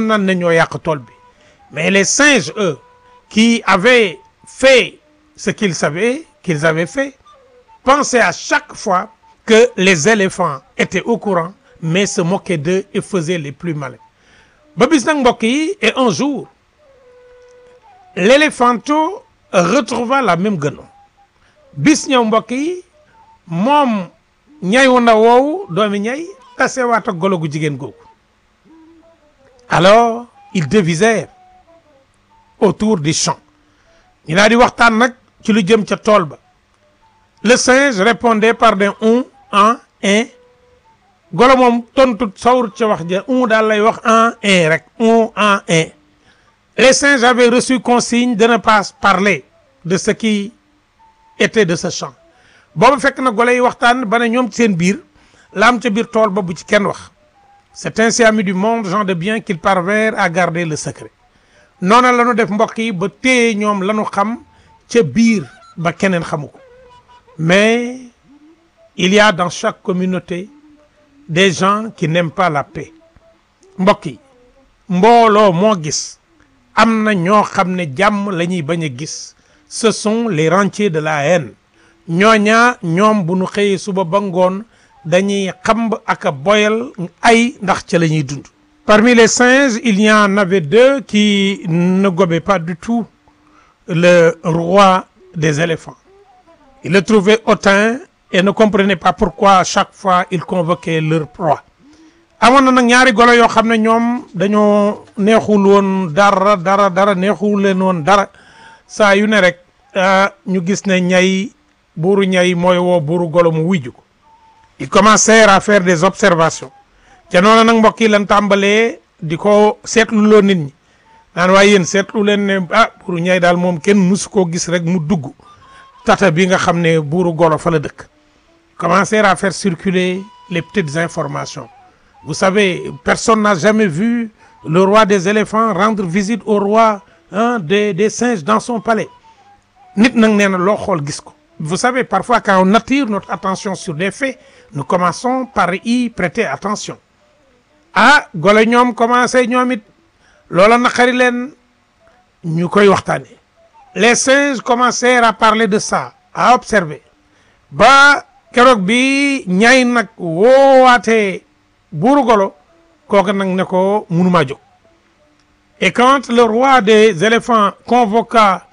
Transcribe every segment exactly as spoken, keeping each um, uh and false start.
xam nañ ne ñoo yàq tool bi mais les singes eux qui avaient fait ce qu'ils savaient qu'ils avaient fait pensaient à chaque fois que les éléphants étaient au courant mais se moquaient d'eux et faisaient les plus malins ba bis nag mbokk yi et un jour l'éléphanteau retrouva la même guenon bis ñëw mbokk yi moom ñay wu ndaw woowu doomi ñay tasewaat ak golo gu jigéen googu alors ils devisèrent autour du champ ñu daal di waxtaan nag ci lu jëm ca tool ba le singe répondait par des on en un golo moom tontu sawrut ca wax ja on daal lay wax en un rek on en un les singes avaient reçu consigne de ne pas parler de ce qui était de ce champ boobu fekk na golo yi waxtaan ba ne ñoom ci seen biir la am ca biir tool ba bu ci kenn wax c'est ainsi amis du monde gens de bien qu'ils parvinrent à garder le secret noona la ñu def mbokk yi ba téye ñoom la ñu xam ca biir ba keneen xamu ko mais il y a dans chaque communauté des gens qui n'aiment pas la paix mbokk yi mbooloo moo gis am na ñoo xam ne jàmm la ñuy bañ a gis ce sont les rentiers de la haine ñooñaa ñoom bu ñu xëyee suba ba ngoon dañuy xamb ak a boyal ay ndax ca la ñuy dund. Parmi les singes il y en avait deux qui ne gobaient pas du tout le roi des éléphants. Ils le trouvaient hautain et ne comprenaient pas pourquoi à chaque fois ils convoquaient leur proie. amoon na nag ñaari golo yoo xam ne ñoom dañoo neexul woon dara dara dara neexul leen woon dara saa yu ne rek ñu gis ne ñay buuru ñay mooy woo buuru golo mu wujju ko. Ils commencèrent à faire des observations ca noonu nag mbokk yi lan tàmbalee di ko seetlu loo nit ñi naan waaye yéen seetlu leen ne ah buuru ñay daal moom kenn musu koo gis rek mu dugg tata bi nga xam ne buuru golo fa la dëkk. Commencèrent à faire circuler les petites informations. Vous savez, personne n'a jamais vu le roi des éléphants rendre visite au roi hein, des, des singes dans son palais. Nit nag nee na loo xool gis ko. Vous savez, parfois quand on attire notre attention sur des faits, nous commençons par y prêter attention. ah golo ñoom commencé ñoom it loola naqari leen ñu koy waxtaanee. Les singes commencèrent à parler de ça, à observer. ba keroog bi ñay nag woowaatee buuru golo kooku nag ne ko mënumaa jóg. Et quand le roi des éléphants convoqua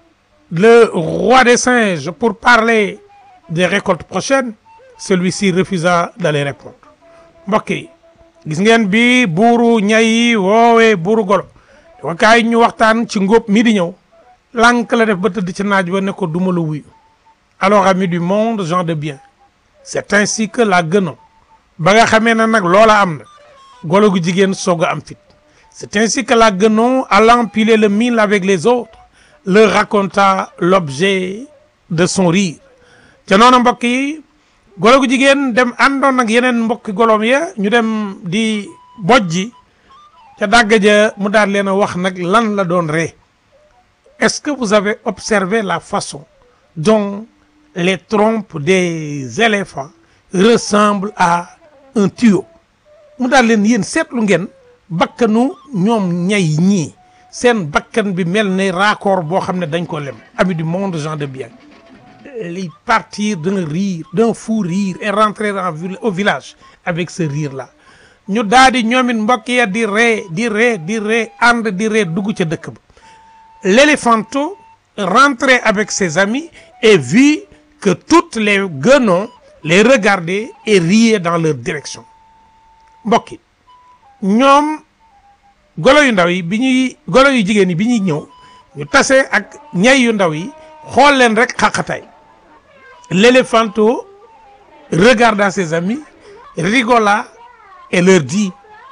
le roi des singes pour parler des récoltes prochaines, celui-ci refusa d'aller répondre. mbokk yi gis ngeen bi buuru ñay yi woowee buuru golo wa kaay ñu waxtaan ci ngóob mi di ñëw lànk la def ba tëdd ci naaj ba ne ko duma la wuyu. Alors amis du monde, gens de bien, c'est ainsi que la guenon ba nga xamee ne nag loola am na golo gu jigéen soog a am fit. C'est ainsi que la guenon allant piler le mil avec les autres leur raconta l'objet de son rire. ca noonu mbokk yi golo gu jigéen dem àndoon ak yeneen mbokki golom ya ñu dem di bojji ca dàgg ja mu daal leen a wax nag lan la doon ree. Est-ce que vous avez observé la façon dont les trompes des éléphants ressemblent à un tuyau? mu daal leen yéen seetlu ngeen bakkanu ñoom ñay ñii seen bakkan bi mel ne raccord boo xam ne dañ ko lem. Amis du monde, gens de bien, ils partirent d'un rire, d'un fou rire et rentrèrent au village avec ce rire là. ñu daal di ñoom it mbokk ya di ree di ree di ree ànd di ree dugg ca dëkk ba. L'éléphanteau rentrait avec ses amis et vit que toutes les guenons les regardaient et riaient dans leur direction. mbokk yi ñoom golo yu ndaw yi bi ñuy golo yu jigéen yi bi ñuy ñëw ñu tase ak ñay yu ndaw yi xool leen rek xaqataay. L'éléphanteau regarda ses amis, rigola et leur dit: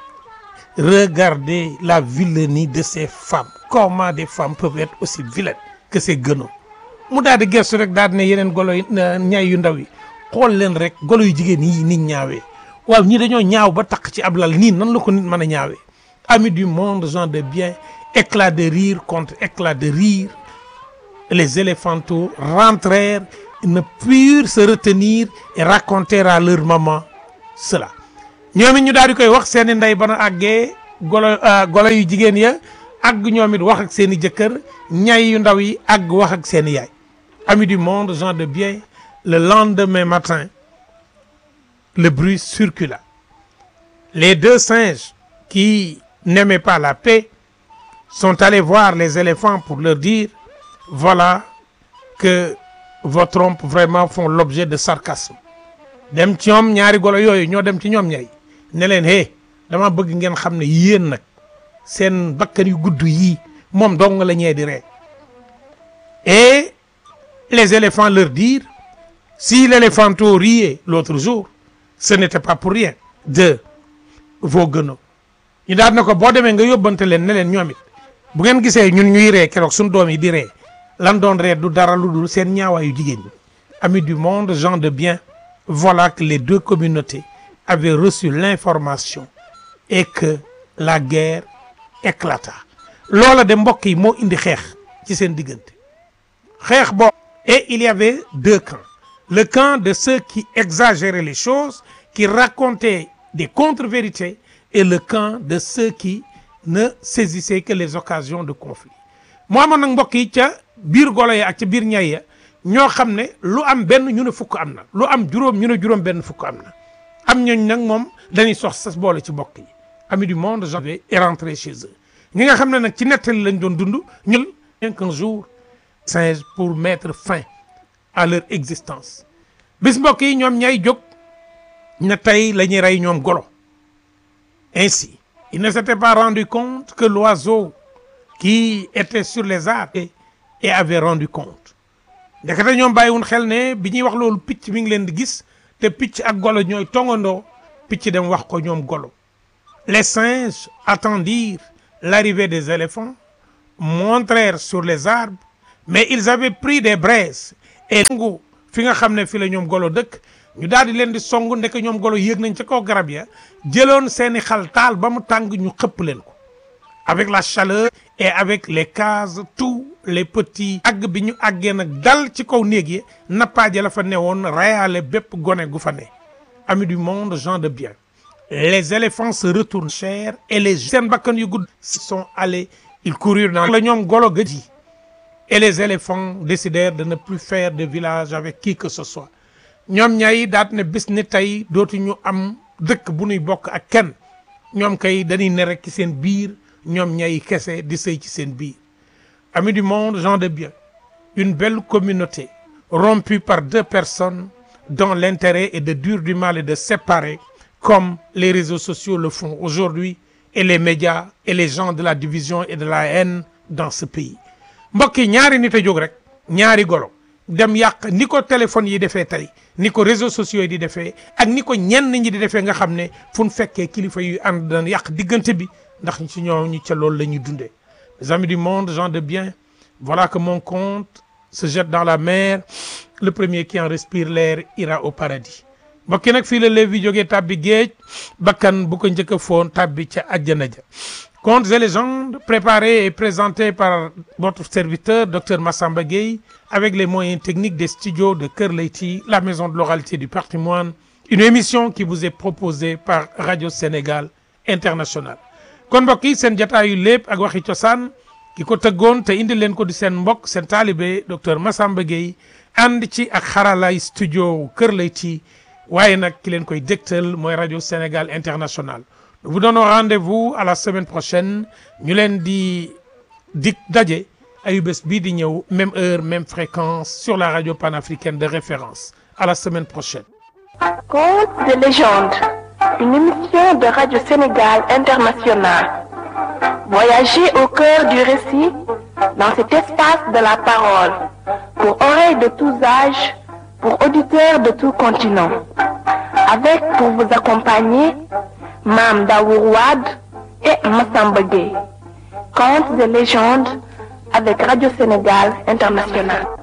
regardez la vilainie de ces femmes. Comment des femmes peuvent être aussi vilaines que ces guenons? mu daal di gëstu rek daal di ne yeneen golo yi ñay yu ndaw yi xool leen rek golo yu jigéen yi nit ñaawee waaw ñii dañoo ñaaw ba takk ci ab lal nii nan la ko nit mën a ñaawee. Amis du monde, gens de bien, éclat de rire contre éclat de rire, les éléphanteaux rentrèrent, ne purent se retenir et racontèrent à leur maman cela. ñoom it ñu daal di koy wax seeni ndey ba na àggee golo golo yu jigéen ya àgg ñoom it wax ak seen i jëkkër ñay yu ndaw yi àgg wax ak seen i yaay. Amis du monde, gens de bien, le lendemain matin, le bruit circula. Les deux singes qui n'aimaient pas la paix sont allés voir les éléphants pour leur dire voilà que vos trompes vraiment font l'objet de sarcasme. Dem ci ñoom ñaari golo yooyu ñoo dem ci ñoom ñay ne leen hé dama bëgg ngeen xam ne yéen nag seen bakkan yu gudd yii moom dong la ñee di ree. Et les éléphants leur dirent si l'éléphanteau riait l'autre jour ce n'était pas pour rien de vos guenaux. ñu daal na ko boo demee nga yóbbante leen ne leen ñoom it bu ngeen gisee ñun ñuy ree keroog suñu doom yi di ree lan doon ree du dara lu dul seen ñaawaayu jigéen ñi. Amis du monde, gens de bien, voilà que les deux communautés avaient reçu l'information et que la guerre éclata. loola de mbokk yi moo indi xeex ci seen diggante xeex boo. Et il y avait deux camps. Le camp de ceux qui exagéraient les choses, qui racontaient des contre-vérités, et le camp de ceux qui ne saisissaient que les occasions de conflit. moo amoon nag mbokk yi ca biir golo ya ak ca biir ñay ya ñoo xam ne lu am benn ñu ne fukk am na lu am juróom ñu ne juróom benn fukk am na am ñooñ nag moom dañuy sox sas boole ci mbokk yi. Amis du monde, j'avais et rentré chez eux. ñi nga xam ne nag ci nettali lañ doon dund ñun un jour singes pour mettre fin à leur existence. bis mbokk yi ñoom ñay jóg ne tey la ñuy rey ñoom golo. Ainsi ils ne s'étaient pas rendu compte que l'oiseau qui était sur les arbres et, et avait rendu compte. ndekete ñoom bàyyiwun xel ne bi ñuy wax loolu picc mi ngi leen di gis te picc ak golo ñooy tongandoo picc dem wax ko ñoom golo. Les singes attendirent l'arrivée des éléphants, montèrent sur les arbres, mais ils avaient pris des braises et songu fi nga xam ne fi la ñoom golo dëkk ñu daal di leen di songu ndek ñoom golo yéeg nañ ca kaw garab ya jëloon seeni xal taal ba mu tàng ñu xëpp leen ko. Avec la chaleur et avec les cases tous les petits àgg bi ñu àggee nag dal ci kaw néeg yi nappaaje la fa newoon reyaale bépp gone gu fa ne. Amis du monde, gens de bien, les éléphants se retournent chers et les seen bakkan yu gudd sont allés, ils coururent dans la ñoom golo gëj yi. Et les éléphants décidèrent de ne plus faire de village avec qui que ce soit. ñoom ñay daat ne bis ni tey dootuñu am dëkk bu nuy bokk ak kenn ñoom kay dañuy ne rek ci seen biir ñoom ñay kese di sëy ci seen biir. Amis du monde, gens de bien, une belle communauté rompue par deux personnes dont l'intérêt est de dire du mal et de séparer comme les réseaux sociaux le font aujourd'hui et les médias et les gens de la division et de la haine dans ce pays. mbokk yi ñaari nit a jóg rek ñaari golo dem yàq ni ko téléphone yi defee tey ni ko réseaux sociaux yi di defee ak ni ko ñenn ñi di defee nga xam ne fu ñu fekkee kilifa yu ànd daan yàq diggante bi ndax ci ñoo ñu ca loolu la ñuy dundee. Mes amis du monde, gens de bien, voilà que mon compte se jette dans la mer. Le premier qui en respire l'air ira au paradis. mbokk yi nag fii la Lévi jógee tàbbi géej bakkan bu ko njëkk a foon tàbbi ca àjjana ja. Contes et légendes préparés et présentés par votre serviteur docteur Massamba Gueye avec les moyens techniques des studios de Kër Leyti, la maison de l'oralité du patrimoine, une émission qui vous est proposée par Radio Sénégal International. kon mbokk yi seen jataayu lépp ak waxi cosaan ki ko tëggoon te indi leen ko di seen mbokk seen taalibe docteur Massamba Gueye ànd ci ak xaralaay studio Kër Leyti waaye nag ki leen koy dégtal mooy Radio Sénégal International. Nous vous donnons rendez-vous à la semaine prochaine ñu leen di dik daje ayu bés bii di ñëw même heure même fréquence sur la radio panafricaine de référence. À la semaine prochaine. Contes de légende, une émission de Radio Sénégal International. Voyagez au cœur du récit dans cet espace de la parole pour oreilles de tous âges, pour auditeurs de tout continent. Avec pour vous accompagner Mame Daour Wade et Massamba Gueye. Contes de légende avec Radio Sénégal International.